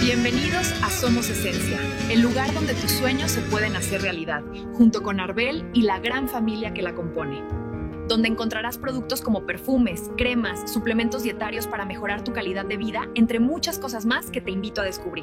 Bienvenidos a Somos Esencia, el lugar donde tus sueños se pueden hacer realidad, junto con Arbel y la gran familia que la compone. Donde encontrarás productos como perfumes, cremas, suplementos dietarios para mejorar tu calidad de vida, entre muchas cosas más que te invito a descubrir.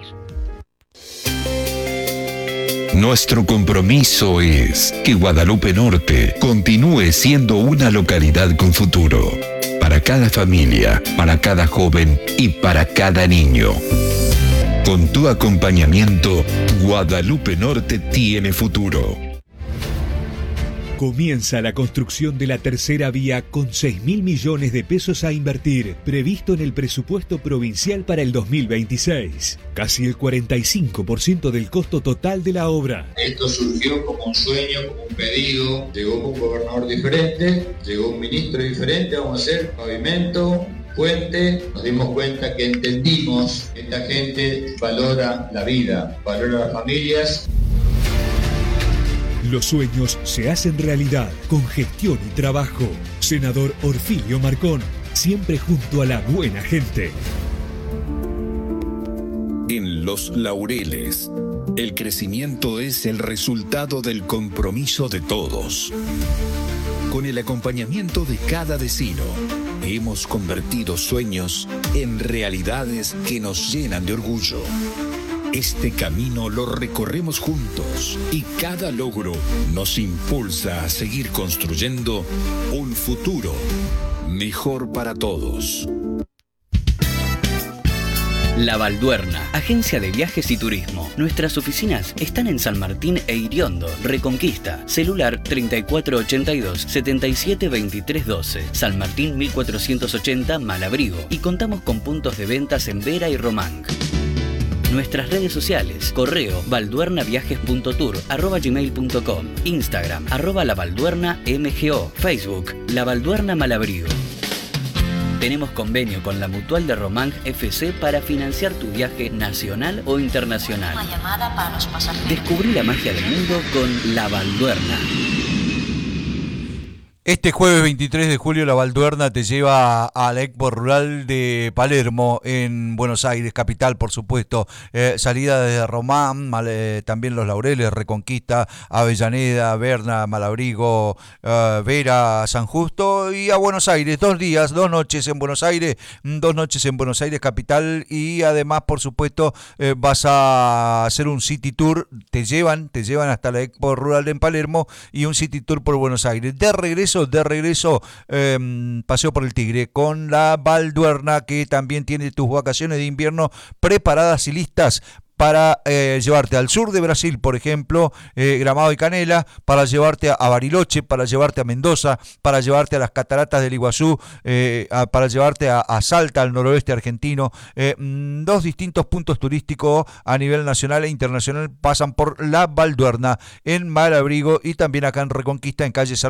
Nuestro compromiso es que Guadalupe Norte continúe siendo una localidad con futuro. Para cada familia, para cada joven y para cada niño. Con tu acompañamiento, Guadalupe Norte tiene futuro. Comienza la construcción de la tercera vía con 6.000 millones de pesos a invertir, previsto en el presupuesto provincial para el 2026. Casi el 45% del costo total de la obra. Esto surgió como un sueño, como un pedido. Llegó un gobernador diferente, llegó un ministro diferente. Vamos a hacer pavimento, puente. Nos dimos cuenta que entendimos que esta gente valora la vida, valora las familias. Los sueños se hacen realidad con gestión y trabajo. Senador Orfilio Marcón, siempre junto a la buena gente. En Los Laureles, el crecimiento es el resultado del compromiso de todos. Con el acompañamiento de cada vecino, hemos convertido sueños en realidades que nos llenan de orgullo. Este camino lo recorremos juntos y cada logro nos impulsa a seguir construyendo un futuro mejor para todos. La Balduerna, agencia de viajes y turismo. Nuestras oficinas están en San Martín e Iriondo, Reconquista. Celular 3482-772312. San Martín 1480, Malabrigo. Y contamos con puntos de ventas en Vera y Román. Nuestras redes sociales, correo balduernaviajes.tour@gmail.com, Instagram @labalduernamgo, Facebook La Balduerna Malabrigo. Tenemos convenio con la Mutual de Román FC para financiar tu viaje nacional o internacional. Una llamada para los pasajeros. Descubrí la magia del mundo con La Balduerna. Este jueves 23 de julio la Balduerna te lleva a la Expo Rural de Palermo en Buenos Aires, capital por supuesto. Salida desde Román, también Los Laureles, Reconquista, Avellaneda, Berna, Malabrigo, Vera, San Justo y a Buenos Aires. 2 días, 2 noches en Buenos Aires, 2 noches en Buenos Aires capital y además por supuesto vas a hacer un city tour. Te llevan hasta la Expo Rural de Palermo y un city tour por Buenos Aires. De regreso, paseo por el Tigre con la Balduerna, que también tiene tus vacaciones de invierno preparadas y listas para llevarte al sur de Brasil, por ejemplo, Gramado y Canela, para llevarte a Bariloche, para llevarte a Mendoza, para llevarte a las cataratas del Iguazú, para llevarte a Salta, al noroeste argentino. 2 distintos puntos turísticos a nivel nacional e internacional pasan por la Balduerna, en Malabrigo y también acá en Reconquista, en calle